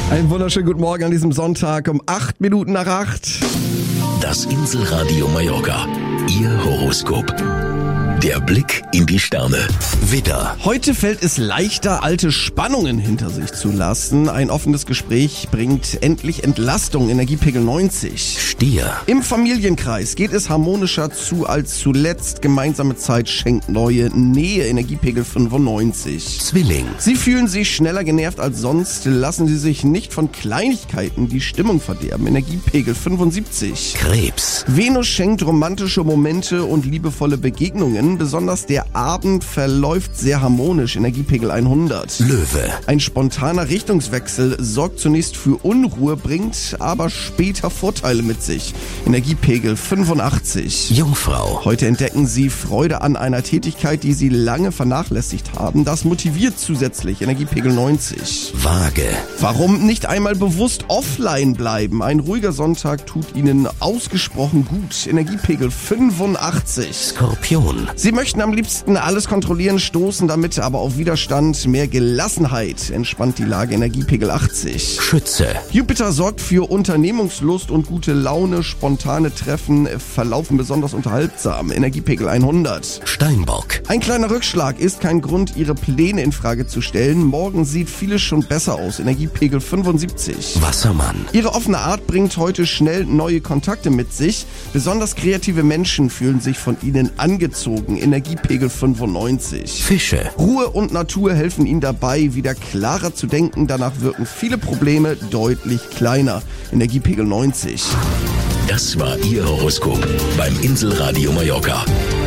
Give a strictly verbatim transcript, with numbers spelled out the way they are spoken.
Einen wunderschönen guten Morgen an diesem Sonntag um acht Minuten nach acht. Das Inselradio Mallorca. Ihr Horoskop. Der Blick in die Sterne. Widder. Heute fällt es leichter, alte Spannungen hinter sich zu lassen. Ein offenes Gespräch bringt endlich Entlastung, Energiepegel neunzig. Stier. Im Familienkreis geht es harmonischer zu als zuletzt. Gemeinsame Zeit schenkt neue Nähe, Energiepegel fünfundneunzig. Zwilling. Sie fühlen sich schneller genervt als sonst. Lassen Sie sich nicht von Kleinigkeiten die Stimmung verderben, Energiepegel fünfundsiebzig. Krebs. Venus schenkt romantische Momente und liebevolle Begegnungen. Besonders der Abend verläuft sehr harmonisch, Energiepegel hundert. Löwe. Ein spontaner Richtungswechsel sorgt zunächst für Unruhe, bringt aber später Vorteile mit sich, Energiepegel fünfundachtzig. Jungfrau. Heute entdecken Sie Freude an einer Tätigkeit, die Sie lange vernachlässigt haben. Das motiviert zusätzlich, Energiepegel neunzig. Waage. Warum nicht einmal bewusst offline bleiben? Ein ruhiger Sonntag tut Ihnen ausgesprochen gut, Energiepegel fünfundachtzig. Skorpion. Sie möchten am liebsten alles kontrollieren, stoßen damit aber auf Widerstand. Mehr Gelassenheit entspannt die Lage, Energiepegel achtzig. Schütze. Jupiter sorgt für Unternehmungslust und gute Laune. Spontane Treffen verlaufen besonders unterhaltsam, Energiepegel hundert. Steinbock. Ein kleiner Rückschlag ist kein Grund, Ihre Pläne in Frage zu stellen. Morgen sieht vieles schon besser aus, Energiepegel fünfundsiebzig. Wassermann. Ihre offene Art bringt heute schnell neue Kontakte mit sich. Besonders kreative Menschen fühlen sich von Ihnen angezogen, Energiepegel fünfundneunzig. Fische. Ruhe und Natur helfen Ihnen dabei, wieder klarer zu denken. Danach wirken viele Probleme deutlich kleiner, Energiepegel neunzig. Das war Ihr Horoskop beim Inselradio Mallorca.